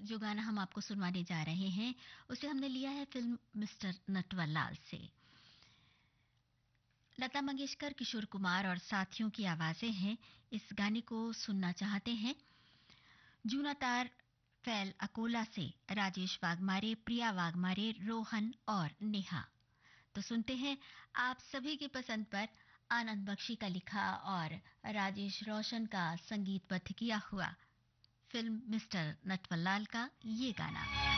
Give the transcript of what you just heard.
जो गाना हम आपको सुनवाने जा रहे हैं उसे हमने लिया है फिल्म मिस्टर नटवरलाल से। लता मंगेशकर, किशोर कुमार और साथियों की आवाजें हैं। इस गाने को सुनना चाहते हैं जूना तार फैल अकोला से राजेश वाघमारे, प्रिया वाघमारे, रोहन और नेहा। तो सुनते हैं आप सभी की पसंद पर आनंद बख्शी का लिखा और राजेश रोशन का संगीतबद्ध किया हुआ फिल्म मिस्टर नटवरलाल का ये गाना।